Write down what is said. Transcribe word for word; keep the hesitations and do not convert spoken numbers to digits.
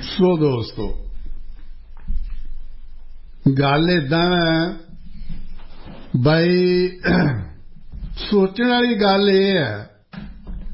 ਸੋ ਦੋਸਤੋ, ਗੱਲ ਏਦਾਂ ਬਈ ਸੋਚਣ ਵਾਲੀ ਗੱਲ ਇਹ ਹੈ